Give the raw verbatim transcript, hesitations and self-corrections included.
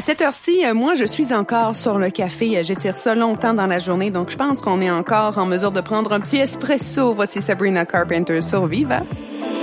cette heure-ci, euh, moi, je suis encore sur le café. J'étire ça longtemps dans la journée, donc je pense qu'on est encore en mesure de prendre un petit espresso. Voici Sabrina Carpenter sur Viva.